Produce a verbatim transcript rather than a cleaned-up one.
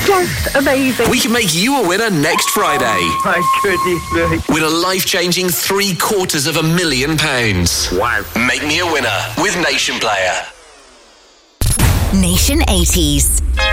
just amazing. We can make you a winner next Friday. My goodness me. Win a life-changing three quarters of a million pounds. Wow. Make me a winner with Nation Player. Nation eighties.